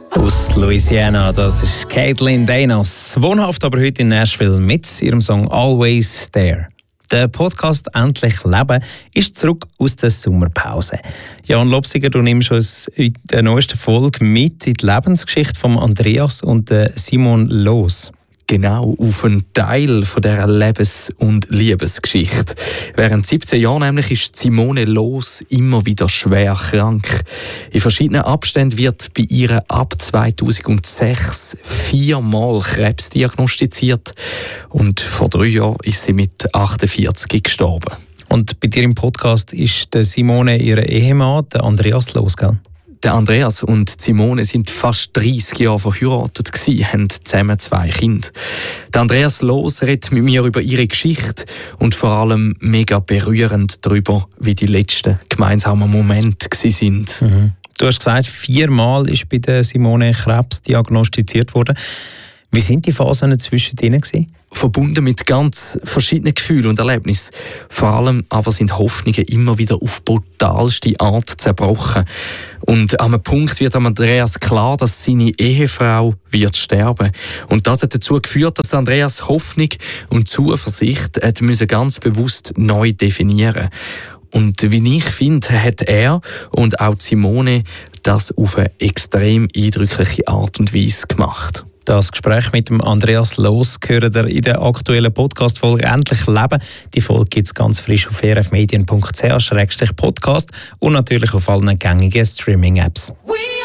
Aus Louisiana, das ist Caitlin Danos, wohnhaft aber heute in Nashville mit ihrem Song «Always There». Der Podcast «Endlich Leben» ist zurück aus der Sommerpause. Jan Lobsiger, du nimmst uns in der neuesten Folge mit in die Lebensgeschichte von Andreas und Simon Loos. Genau, auf einen Teil von dieser Lebens- und Liebesgeschichte. Während 17 Jahren nämlich ist Simone Loos immer wieder schwer krank. In verschiedenen Abständen wird bei ihr ab 2006 4-mal Krebs diagnostiziert und vor 3 Jahren ist sie mit 48 gestorben. Und bei dir im Podcast ist Simone ihr Ehemann, der Andreas Loos, gell? Der Andreas und Simone sind fast 30 Jahre verheiratet gewesen, haben zusammen 2 Kinder. Der Andreas Loos redet mit mir über ihre Geschichte und vor allem mega berührend darüber, wie die letzten gemeinsamen Momente sind. Mhm. Du hast gesagt, 4-mal ist bei der Simone Krebs diagnostiziert worden. Wie sind die Phasen zwischen ihnen gewesen? Verbunden mit ganz verschiedenen Gefühlen und Erlebnissen. Vor allem aber sind Hoffnungen immer wieder auf brutalste Art zerbrochen. Und an einem Punkt wird Andreas klar, dass seine Ehefrau wird sterben. Und das hat dazu geführt, dass Andreas Hoffnung und Zuversicht ganz bewusst neu definieren. Und wie ich finde, hat er und auch Simone das auf eine extrem eindrückliche Art und Weise gemacht. Das Gespräch mit dem Andreas Loos gehört ihr in der aktuellen Podcast-Folge «Endlich Leben». Die Folge gibt es ganz frisch auf erfmedien.ch/podcast und natürlich auf allen gängigen Streaming-Apps.